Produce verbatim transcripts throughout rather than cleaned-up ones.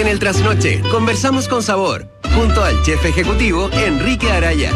el Trasnoche conversamos con sabor, junto al chef ejecutivo Enrique Araya.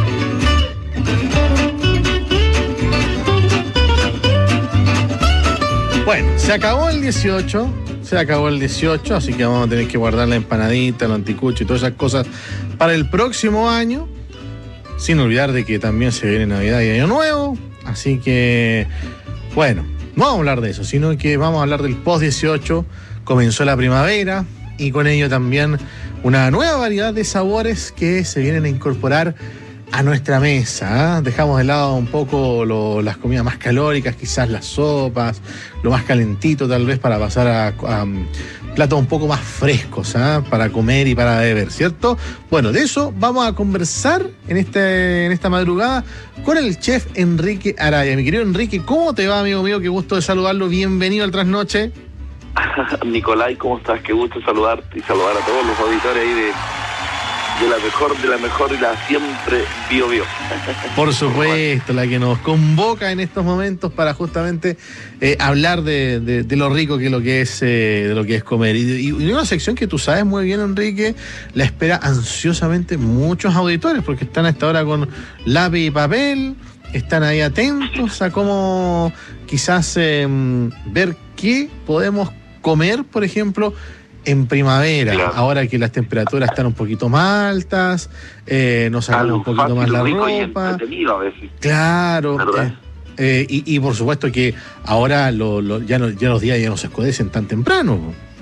Bueno, se acabó el dieciocho, se acabó el dieciocho, así que vamos a tener que guardar la empanadita, el anticucho y todas esas cosas para el próximo año, sin olvidar de que también se viene Navidad y Año Nuevo, así que, bueno, no vamos a hablar de eso, sino que vamos a hablar del post dieciocho, comenzó la primavera y con ello también una nueva variedad de sabores que se vienen a incorporar a nuestra mesa, ¿eh? Dejamos de lado un poco lo, las comidas más calóricas, quizás las sopas, lo más calentito tal vez para pasar a, a um, platos un poco más frescos, ¿eh? Para comer y para beber, ¿cierto? Bueno, de eso vamos a conversar en, este, en esta madrugada con el chef Enrique Araya. Mi querido Enrique, ¿cómo te va, amigo mío? Qué gusto de saludarlo. Bienvenido al Trasnoche. Nicolai, ¿cómo estás? Qué gusto saludarte y saludar a todos los auditores ahí de... de la mejor, de la mejor y la siempre Bio Bio. Por supuesto, la que nos convoca en estos momentos para justamente eh, hablar de, de, de lo rico que es lo que es eh, de lo que es comer. Y, y una sección que tú sabes muy bien, Enrique, la espera ansiosamente muchos auditores, porque están a esta hora con lápiz y papel, están ahí atentos a cómo quizás eh, ver qué podemos comer, por ejemplo, en primavera, claro. Ahora que las temperaturas están un poquito más altas, eh, nos sacamos un poquito más la ropa. A veces. Claro. Eh, eh, y, y por supuesto que ahora lo, lo, ya, no, ya los días ya no se escudecen tan temprano.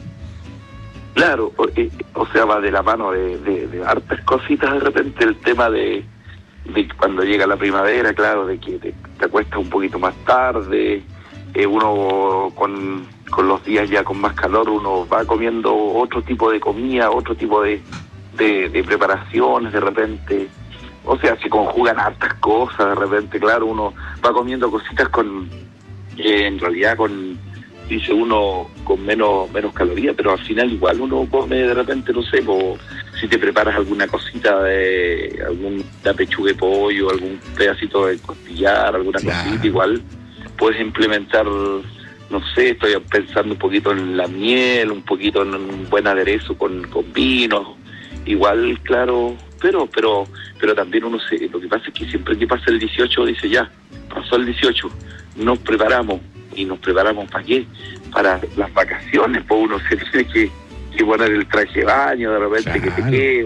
Claro, porque, o sea, va de la mano de, de, de hartas cositas de repente el tema de, de cuando llega la primavera, claro, de que te, te acuestas un poquito más tarde, eh, uno con... con los días ya con más calor uno va comiendo otro tipo de comida, otro tipo de, de, de preparaciones de repente, o sea, se conjugan hartas cosas de repente, claro, uno va comiendo cositas con, eh, en realidad con, dice uno, con menos menos calorías, pero al final igual uno come de repente, no sé, po, si te preparas alguna cosita de, alguna pechuga de pollo, algún pedacito de costillar, alguna claro. cosita, igual puedes implementar... No sé, estoy pensando un poquito en la miel, un poquito en un buen aderezo con, con vino, igual, claro, pero pero pero también uno se, lo que pasa es que siempre que pasa el dieciocho dice ya, pasó el dieciocho, nos preparamos, y nos preparamos ¿para qué? Para las vacaciones, pues uno se tiene que, que poner el traje de baño de repente, claro. que te quede